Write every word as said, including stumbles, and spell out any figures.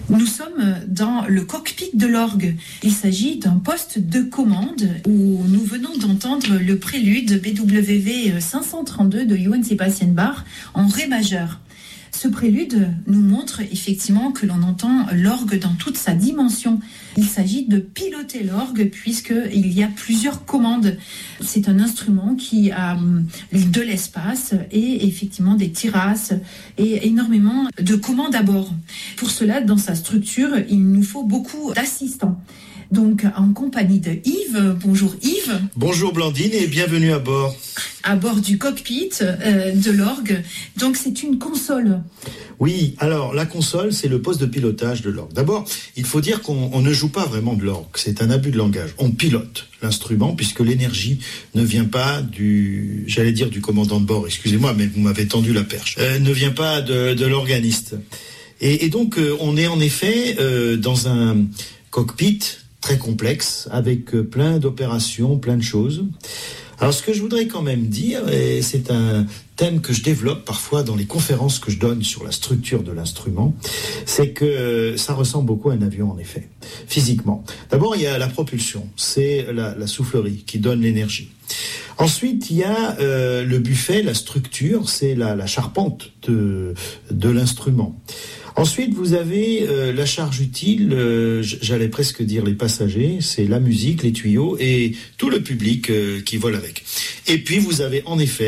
Nous sommes dans le cockpit de l'orgue. Il s'agit d'un poste de commande où nous venons d'entendre le prélude B W V cinq cent trente-deux de Johann Sebastian Bach en ré majeur. Ce prélude nous montre effectivement que l'on entend l'orgue dans toute sa dimension. Il s'agit de piloter l'orgue puisqu'il y a plusieurs commandes. C'est un instrument qui a de l'espace et effectivement des terrasses et énormément de commandes à bord. Pour cela, dans sa structure, il nous faut beaucoup d'assistants. Donc, en compagnie de Yves. Bonjour Yves. Bonjour Blandine et bienvenue à bord. À bord du cockpit euh, de l'orgue. Donc, c'est une console. Oui, alors la console, c'est le poste de pilotage de l'orgue. D'abord, il faut dire qu'on on ne joue pas vraiment de l'orgue. C'est un abus de langage. On pilote l'instrument puisque l'énergie ne vient pas du, j'allais dire du commandant de bord, excusez-moi, mais vous m'avez tendu la perche, euh, ne vient pas de, de l'organiste. Et, et donc, euh, on est en effet euh, dans un cockpit très complexe, avec plein d'opérations, plein de choses. Alors, ce que je voudrais quand même dire, et c'est un thème que je développe parfois dans les conférences que je donne sur la structure de l'instrument, c'est que ça ressemble beaucoup à un avion, en effet, physiquement. D'abord, il y a la propulsion, c'est la, la soufflerie qui donne l'énergie. Ensuite, il y a euh, le buffet, la structure, c'est la, la charpente de, de l'instrument. Ensuite, vous avez euh, la charge utile, euh, j'allais presque dire les passagers, c'est la musique, les tuyaux et tout le public euh, qui vole avec. Et puis, vous avez en effet